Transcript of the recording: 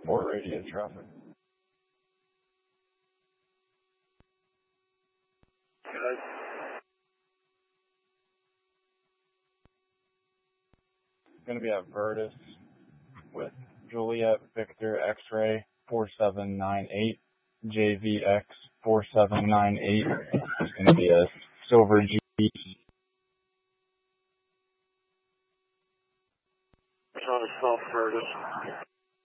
Fort radio traffic. Good. It's going to be at Virtus with Juliet Victor X-Ray 4798, JVX 4798. It's going to be a silver G. It's on a South Fergus.